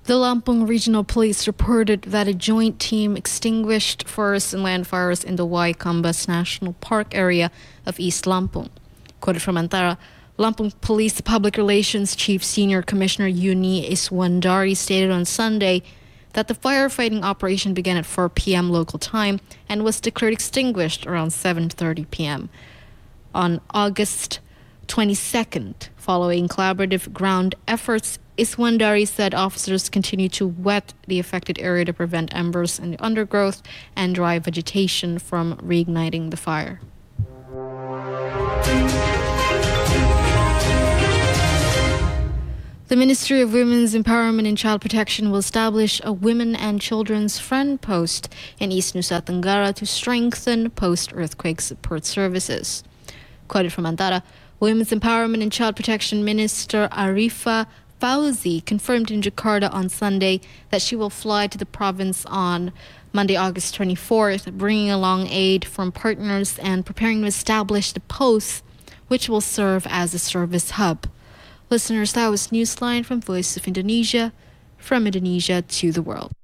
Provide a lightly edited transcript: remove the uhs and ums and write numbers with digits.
The Lampung Regional Police reported that a joint team extinguished forest and land fires in the Waikambas National Park area of East Lampung. Quoted from Antara, Lampung Police Public Relations Chief Senior Commissioner Yuni Iswandari stated on Sunday that the firefighting operation began at 4 p.m. local time and was declared extinguished around 7:30 p.m. On August 22nd, following collaborative ground efforts, Iswandari said officers continue to wet the affected area to prevent embers in the undergrowth and dry vegetation from reigniting the fire. The Ministry of Women's Empowerment and Child Protection will establish a Women and Children's Friend post in East Nusa Tenggara to strengthen post-earthquake support services. Quoted from Antara, Women's Empowerment and Child Protection Minister Arifa Fauzi confirmed in Jakarta on Sunday that she will fly to the province on Monday, August 24th, bringing along aid from partners and preparing to establish the post, which will serve as a service hub. Listeners, that was Newsline from Voice of Indonesia, from Indonesia to the world.